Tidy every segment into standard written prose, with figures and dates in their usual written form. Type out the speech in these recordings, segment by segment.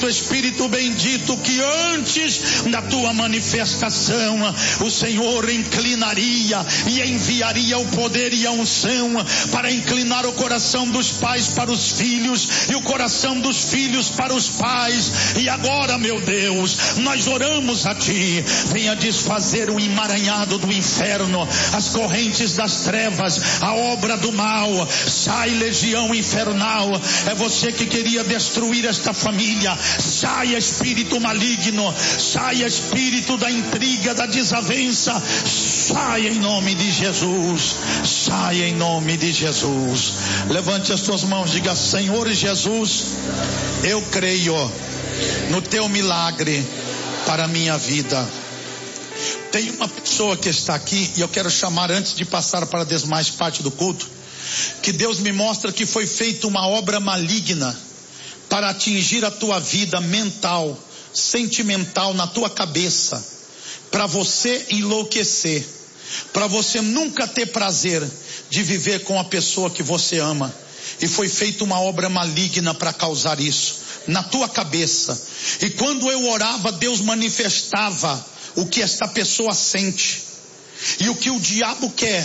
Espírito bendito, que antes da tua manifestação o Senhor inclinaria e enviaria o poder e a unção para inclinar o coração dos pais para os filhos e o coração dos filhos para os pais. E agora, meu Deus, nós oramos a ti, venha desfazer o emaranhado do inferno, as correntes das trevas, a obra do mal. Sai, legião infernal. É você que queria destruir esta família. Saia, espírito maligno, saia, espírito da intriga, da desavença, saia em nome de Jesus, saia em nome de Jesus. Levante as tuas mãos, diga: Senhor Jesus, eu creio no teu milagre para a minha vida. Tem uma pessoa que está aqui, e eu quero chamar antes de passar para demais parte do culto, que Deus me mostra que foi feita uma obra maligna para atingir a tua vida mental, sentimental, na tua cabeça, para você enlouquecer, para você nunca ter prazer de viver com a pessoa que você ama. E foi feita uma obra maligna para causar isso na tua cabeça. E quando eu orava, Deus manifestava o que esta pessoa sente. E o que o diabo quer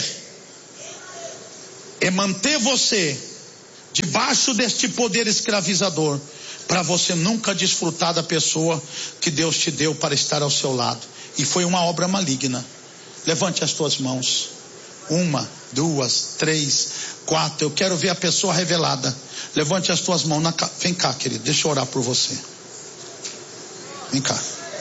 é manter você debaixo deste poder escravizador, para você nunca desfrutar da pessoa que Deus te deu para estar ao seu lado. E foi uma obra maligna. Levante as tuas mãos. 1, 2, 3, 4. Eu quero ver a pessoa revelada. Levante as tuas mãos. Vem cá, querido, deixa eu orar por você. Vem cá.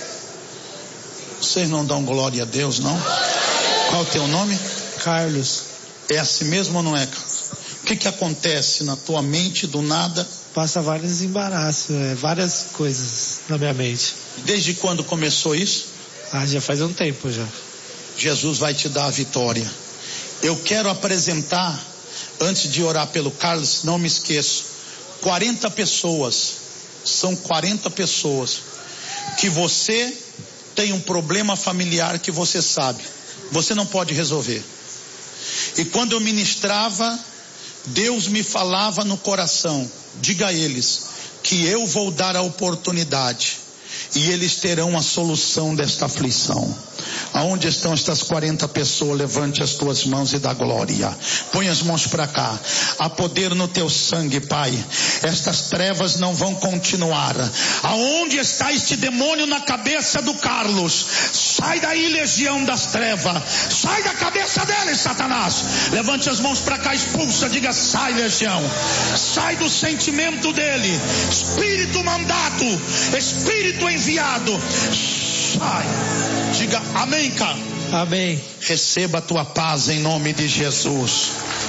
Vocês não dão glória a Deus, não? Qual é o teu nome? Carlos. É assim mesmo ou não é, Carlos? O que acontece na tua mente do nada? Passa vários embaraços, várias coisas na minha mente. Desde quando começou isso? Já faz um tempo já. Jesus vai te dar a vitória. Eu quero apresentar, antes de orar pelo Carlos, não me esqueço, 40 pessoas, são 40 pessoas, que você tem um problema familiar que você sabe, você não pode resolver. E quando eu ministrava, Deus me falava no coração: diga a eles que eu vou dar a oportunidade e eles terão a solução desta aflição. Aonde estão estas 40 pessoas? Levante as tuas mãos e dá glória. Põe as mãos para cá. Há poder no teu sangue, Pai. Estas trevas não vão continuar. Aonde está este demônio na cabeça do Carlos? Sai daí, legião das trevas. Sai da cabeça dele, Satanás. Levante as mãos para cá, expulsa. Diga: sai, legião. Sai do sentimento dele. Espírito mandado, espírito enviado, sai. Diga amém, cara. Amém. Receba a tua paz em nome de Jesus.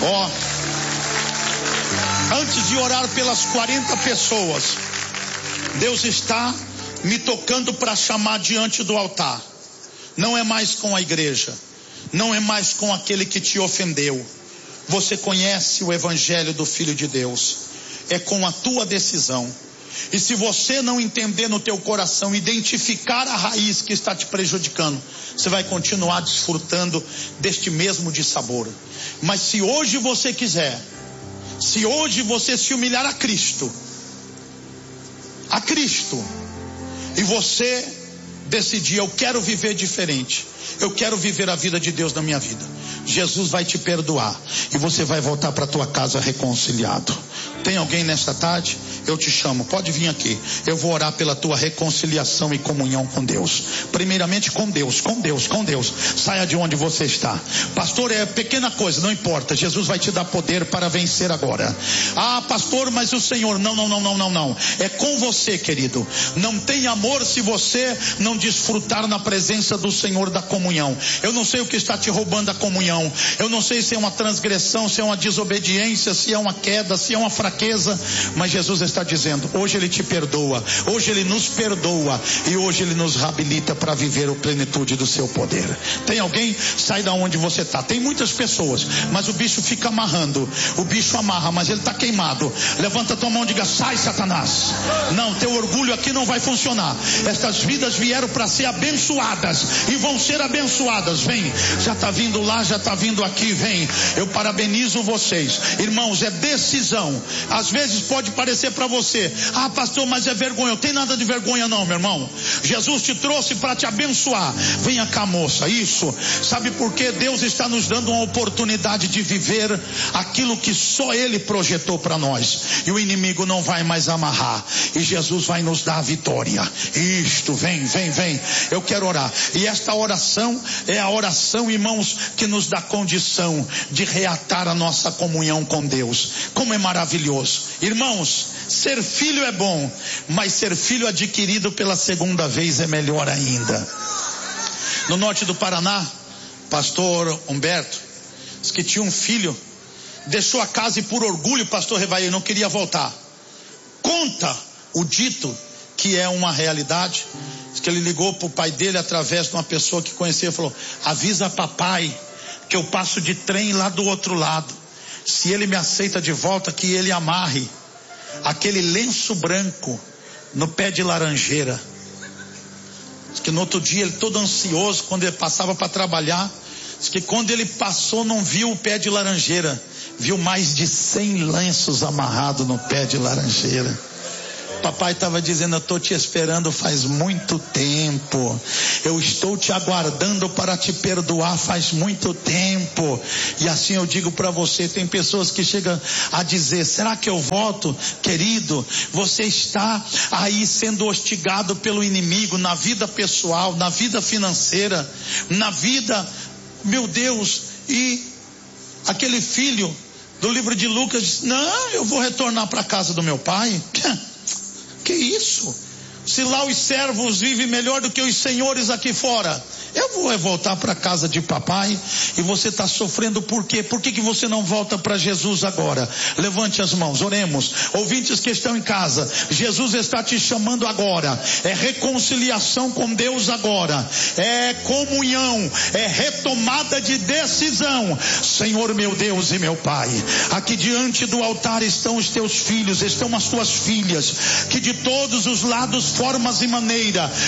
Antes de orar pelas 40 pessoas, Deus está me tocando para chamar diante do altar. Não é mais com a igreja, não é mais com aquele que te ofendeu. Você conhece o evangelho do Filho de Deus. É com a tua decisão. E se você não entender no teu coração, identificar a raiz que está te prejudicando, você vai continuar desfrutando deste mesmo dissabor. Mas se hoje você quiser, se hoje você se humilhar a Cristo, e você decidir: eu quero viver diferente, eu quero viver a vida de Deus na minha vida, Jesus vai te perdoar e você vai voltar para tua casa reconciliado. Tem alguém nesta tarde? Eu te chamo, pode vir aqui. Eu vou orar pela tua reconciliação e comunhão com Deus. Primeiramente com Deus. Saia de onde você está. Pastor, é pequena coisa, não importa. Jesus vai te dar poder para vencer agora. Pastor, mas o Senhor, não. É com você, querido. Não tem amor se você não desfrutar na presença do Senhor da comunhão. Eu não sei o que está te roubando a comunhão. Eu não sei se é uma transgressão, se é uma desobediência, se é uma queda, se é uma fraqueza. Mas Jesus está dizendo: hoje Ele te perdoa, hoje Ele nos perdoa e hoje Ele nos reabilita para viver a plenitude do seu poder. Tem alguém? Sai da onde você está. Tem muitas pessoas, mas o bicho fica amarrando. O bicho amarra, mas ele está queimado. Levanta tua mão e diga: sai, Satanás. Não, teu orgulho aqui não vai funcionar. Estas vidas vieram para ser abençoadas e vão ser abençoadas. Vem, já está vindo lá, já está vindo aqui. Vem, eu parabenizo vocês, irmãos. É decisão. Às vezes pode parecer para você: ah, pastor, mas é vergonha. Não tem nada de vergonha não, meu irmão. Jesus te trouxe para te abençoar. Venha cá, moça. Isso. Sabe por quê? Deus está nos dando uma oportunidade de viver aquilo que só Ele projetou para nós. E o inimigo não vai mais amarrar. E Jesus vai nos dar a vitória. Isto, vem. Eu quero orar. E esta oração é a oração, irmãos, que nos dá condição de reatar a nossa comunhão com Deus. Como é maravilhoso. Irmãos, ser filho é bom, mas ser filho adquirido pela segunda vez é melhor ainda. No norte do Paraná, pastor Humberto disse que tinha um filho, deixou a casa e por orgulho, pastor Revaí, não queria voltar. Conta o dito que é uma realidade. Diz que ele ligou para o pai dele através de uma pessoa que conhecia e falou: avisa papai que eu passo de trem lá do outro lado. Se ele me aceita de volta, que ele amarre aquele lenço branco no pé de laranjeira. Diz que no outro dia ele todo ansioso, quando ele passava para trabalhar, diz que quando ele passou não viu o pé de laranjeira, viu mais de 100 lenços amarrados no pé de laranjeira. Papai estava dizendo: eu estou te esperando faz muito tempo, eu estou te aguardando para te perdoar faz muito tempo. E assim eu digo para você, tem pessoas que chegam a dizer: será que eu volto? Querido, você está aí sendo hostigado pelo inimigo na vida pessoal, na vida financeira, na vida, meu Deus. E aquele filho do livro de Lucas diz: não, eu vou retornar para a casa do meu pai. Que isso? Se lá os servos vivem melhor do que os senhores aqui fora, eu vou voltar para a casa de papai. E você está sofrendo por quê? Por que você não volta para Jesus agora? Levante as mãos, oremos. Ouvintes que estão em casa, Jesus está te chamando agora. É reconciliação com Deus agora, é comunhão, é retomada de decisão. Senhor meu Deus e meu Pai, aqui diante do altar estão os teus filhos, estão as tuas filhas, que de todos os lados, formas e maneira